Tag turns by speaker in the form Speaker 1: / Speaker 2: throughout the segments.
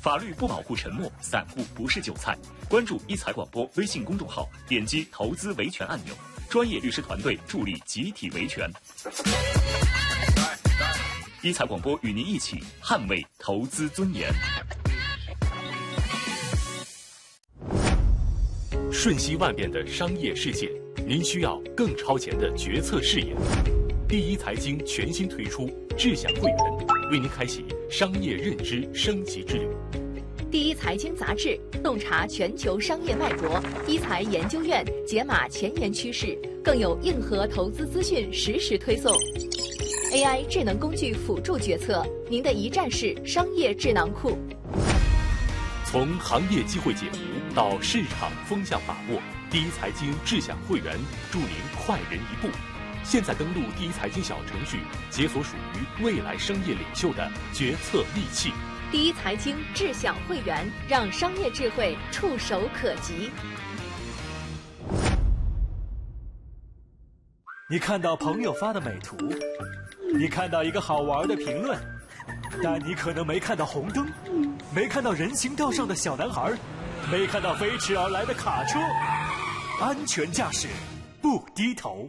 Speaker 1: 法律不保护沉默，散户不是韭菜。关注一财广播微信公众号，点击投资维权按钮，专业律师团队助力集体维权。一财广播与您一起捍卫投资尊严。瞬息万变的商业世界，您需要更超前的决策视野。第一财经全新推出智享会员，为您开启商业认知升级之旅。
Speaker 2: 第一财经杂志洞察全球商业脉搏，一财研究院解码前沿趋势，更有硬核投资资讯实时推送。AI 智能工具辅助决策，您的一站式商业智囊库。
Speaker 1: 从行业机会解读到市场风向把握，第一财经智享会员助您快人一步。现在登录第一财经小程序，解锁属于未来商业领袖的决策利器。
Speaker 2: 第一财经智享会员，让商业智慧触手可及。
Speaker 3: 你看到朋友发的美图，你看到一个好玩的评论，但你可能没看到红灯，没看到人行道上的小男孩，没看到飞驰而来的卡车。安全驾驶，不低头。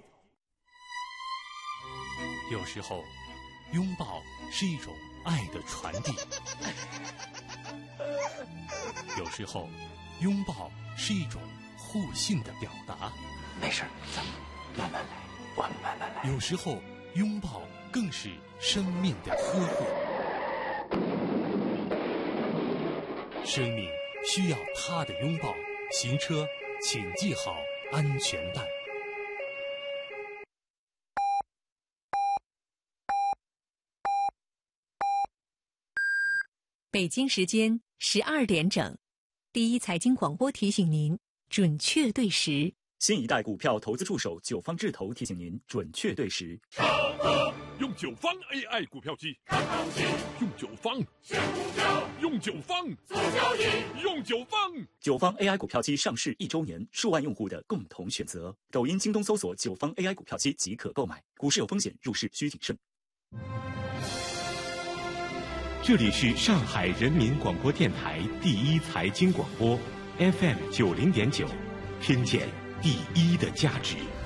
Speaker 1: 有时候，拥抱是一种爱的传递；有时候，拥抱是一种互信的表达。
Speaker 4: 没事，咱们慢慢来，我们慢慢来。
Speaker 1: 有时候，拥抱更是生命的呵护。生命需要他的拥抱，行车请系好安全带。
Speaker 5: 北京时间12点整，第一财经广播提醒您准确对时。
Speaker 1: 新一代股票投资助手九方智投提醒您准确对时。
Speaker 6: 用九方 AI 股票机，用九方选股票，用九方做交易，用九方。
Speaker 1: 九方 AI 股票机上市1周年，数万用户的共同选择。抖音、京东搜索九方 AI 股票机即可购买。股市有风险，入市需谨慎。这里是上海人民广播电台第一财经广播 FM 90.9，听见第一的价值。